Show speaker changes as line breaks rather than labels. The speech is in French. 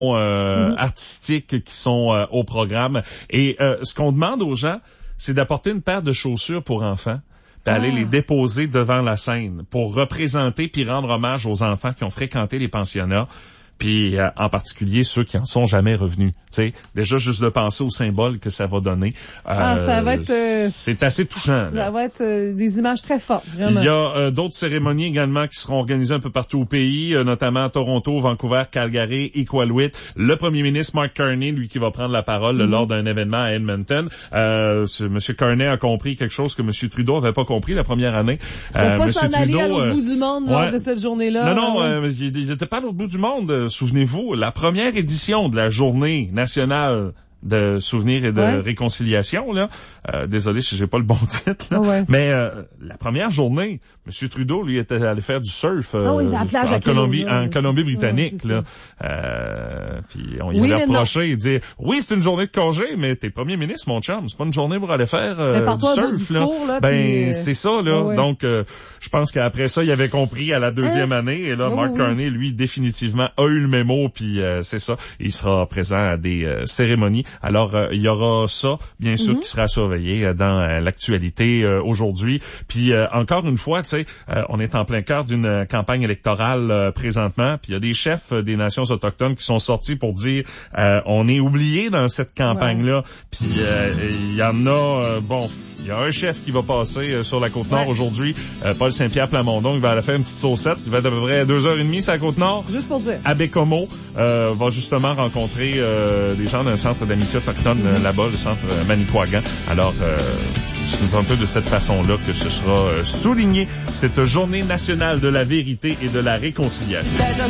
artistiques qui sont au programme. Et ce qu'on demande aux gens, c'est d'apporter une paire de chaussures pour enfants, puis aller les déposer devant la scène pour représenter puis rendre hommage aux enfants qui ont fréquenté les pensionnats. Puis en particulier ceux qui en sont jamais revenus. T'sais, déjà juste de penser au symbole que ça va donner.
Ça va être
c'est assez touchant.
Ça va être des images très fortes, vraiment.
Il y a d'autres cérémonies également qui seront organisées un peu partout au pays, notamment à Toronto, Vancouver, Calgary, Iqaluit. Le premier ministre Mark Carney, lui qui va prendre la parole lors d'un événement à Edmonton. Monsieur Carney a compris quelque chose que Monsieur Trudeau avait pas compris la première année.
Il ne pas s'en aller à l'autre bout du monde lors de cette journée-là.
Non, il n'était pas à l'autre bout du monde. Souvenez-vous, la première édition de la Journée nationale de souvenirs et de réconciliation, là. Désolé si j'ai pas le bon titre, là. Mais la première journée, M. Trudeau, lui, était allé faire du surf en Colombie-Britannique, là. Puis on y avait approché et dit oui, c'est une journée de congé, mais t'es premier ministre, mon chum, c'est pas une journée pour aller faire du surf,
discours, là.
C'est ça, là. Donc je pense qu'après ça, il avait compris à la deuxième année, et là, Mark Carney, lui, définitivement a eu le mémo, puis c'est ça. Il sera présent à des cérémonies. Alors, il y aura ça, bien sûr, qui sera surveillé dans l'actualité aujourd'hui. Puis, encore une fois, tu sais, on est en plein cœur d'une campagne électorale présentement. Puis, il y a des chefs des nations autochtones qui sont sortis pour dire on est oublié dans cette campagne-là. Puis, il y en a, il y a un chef qui va passer sur la Côte-Nord aujourd'hui, Paul Saint-Pierre Plamondon. Il va aller faire une petite saucette. Il va être à peu près 2h30 sur la Côte-Nord.
Juste pour dire.
À Bécomo, va justement rencontrer des gens d'un centre d'amitié autochtone là-bas, le centre Manicouagan. Alors, c'est un peu de cette façon-là que ce sera souligné cette journée nationale de la vérité et de la réconciliation.